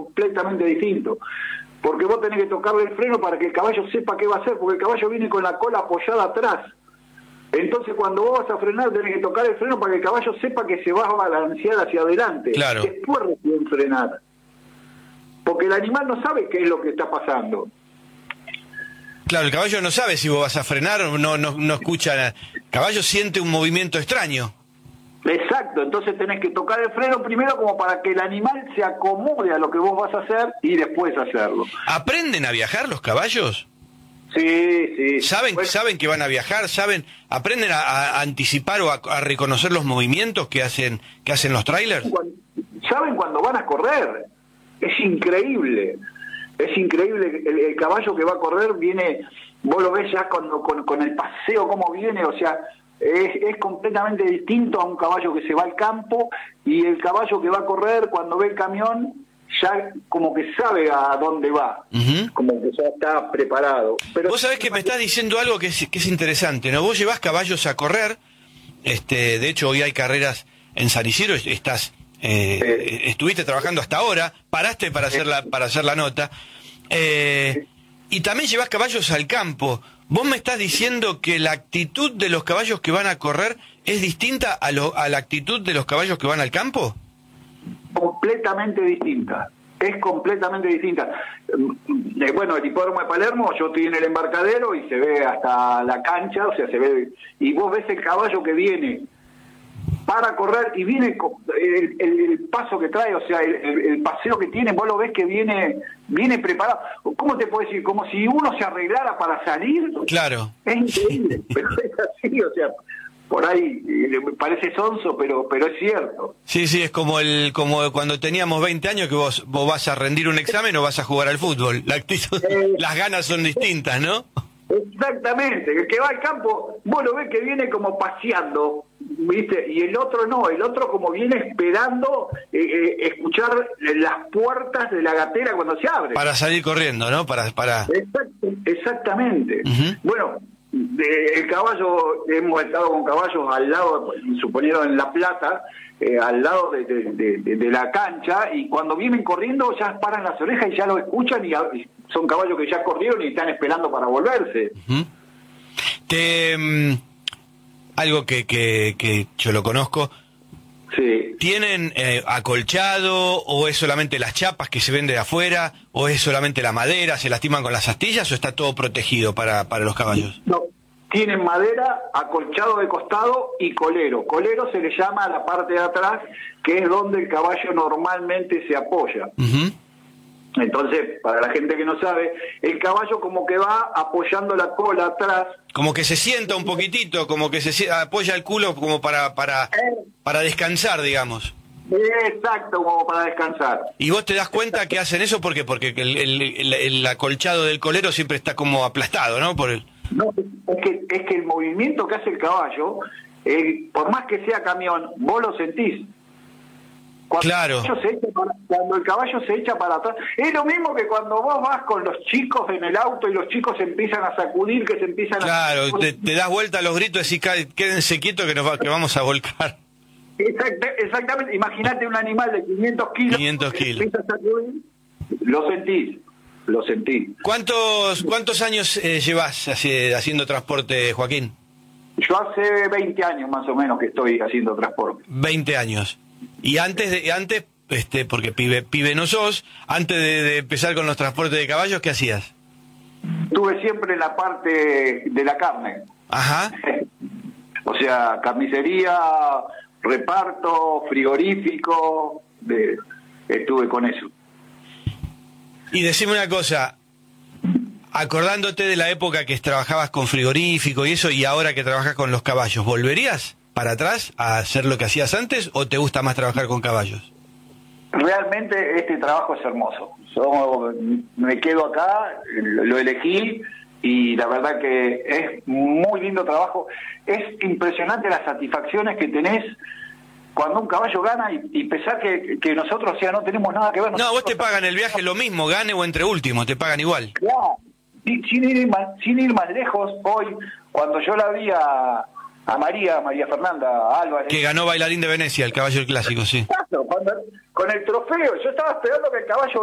completamente distinto. Porque vos tenés que tocarle el freno para que el caballo sepa qué va a hacer, porque el caballo viene con la cola apoyada atrás. Entonces cuando vos vas a frenar tenés que tocar el freno para que el caballo sepa que se va a balancear hacia adelante. Claro. Después recién frenar. Porque el animal no sabe qué es lo que está pasando. Claro, el caballo no sabe si vos vas a frenar o no escucha nada. El caballo siente un movimiento extraño. Exacto, entonces tenés que tocar el freno primero como para que el animal se acomode a lo que vos vas a hacer y después hacerlo. ¿Aprenden a viajar los caballos? Sí. ¿Saben que van a viajar? ¿Aprenden a anticipar o a reconocer los movimientos que hacen los trailers? Saben cuando van a correr. Es increíble. El caballo que va a correr viene, vos lo ves ya con el paseo cómo viene, o sea, es completamente distinto a un caballo que se va al campo, y el caballo que va a correr cuando ve el camión ya como que sabe a dónde va, como que ya está preparado. Pero vos sabés que me estás diciendo algo que es interesante, ¿no? Vos llevás caballos a correr, de hecho hoy hay carreras en San Isidro, estuviste trabajando hasta ahora, paraste para hacer la nota, y también llevás caballos al campo. ¿Vos me estás diciendo que la actitud de los caballos que van a correr es distinta a la actitud de los caballos que van al campo? Completamente distinta. Es completamente distinta. Bueno, el hipódromo de Palermo, yo estoy en el embarcadero y se ve hasta la cancha, o sea, se ve, y vos ves el caballo que viene para correr y viene el paso que trae, o sea, el paseo que tiene, vos lo ves que viene preparado. ¿Cómo te puedo decir? Como si uno se arreglara para salir. Claro. Es increíble, pero es así, o sea, por ahí me parece sonso, pero es cierto. Sí, es como cuando teníamos 20 años que vos vas a rendir un examen o vas a jugar al fútbol. La actitud, las ganas son distintas, ¿no? Exactamente, el que va al campo, vos lo ves que viene como paseando, ¿viste? Y el otro no, el otro como viene esperando escuchar las puertas de la gatera cuando se abre. Para salir corriendo, ¿no? Para... Exactamente. Bueno, el caballo, hemos estado con caballos al lado, suponiendo en La Plata, al lado de la cancha, y cuando vienen corriendo ya paran las orejas y ya lo escuchan, y son caballos que ya corrieron y están esperando para volverse. Algo que yo lo conozco. Sí. ¿Tienen acolchado o es solamente las chapas que se ven de afuera o es solamente la madera, se lastiman con las astillas o está todo protegido para los caballos? No, tienen madera, acolchado de costado y colero. Colero se le llama a la parte de atrás, que es donde el caballo normalmente se apoya. Entonces, para la gente que no sabe, el caballo como que va apoyando la cola atrás. Como que se sienta un poquitito, como que apoya el culo como para descansar, digamos. Exacto, como para descansar. ¿Y vos te das cuenta que hacen eso? ¿Por qué? Porque el acolchado del colero siempre está como aplastado, ¿no? No, es que el movimiento que hace el caballo, por más que sea camión, vos lo sentís. Claro. Cuando el caballo se echa para atrás, es lo mismo que cuando vos vas con los chicos en el auto y los chicos se empiezan a sacudir, que se empiezan Claro, te das vuelta a los gritos y quédense quietos que vamos a volcar. Exactamente, imagínate un animal de 500 kilos. 500 kilos. Que empieza a sacudir, lo sentís. ¿Cuántos años llevas haciendo transporte, Joaquín? Yo hace 20 años más o menos que estoy haciendo transporte. 20 años. Y antes, porque pibe no sos, antes de empezar con los transportes de caballos, ¿qué hacías? Estuve siempre en la parte de la carne. Ajá. O sea, carnicería, reparto, frigorífico, estuve con eso. Y decime una cosa, acordándote de la época que trabajabas con frigorífico y eso, y ahora que trabajas con los caballos, ¿volverías para atrás a hacer lo que hacías antes o te gusta más trabajar con caballos? Realmente este trabajo es hermoso. Yo me quedo acá, lo elegí y la verdad que es muy lindo trabajo. Es impresionante las satisfacciones que tenés cuando un caballo gana y pensar que nosotros, o sea, no tenemos nada que ver. No, vos te pagan el viaje lo mismo, gane o entre último, te pagan igual. Claro, sin ir más lejos, hoy, cuando yo la vi a María Fernanda Álvarez, que ganó Bailarín de Venecia, el caballo del clásico, sí. Con el trofeo, yo estaba esperando que el caballo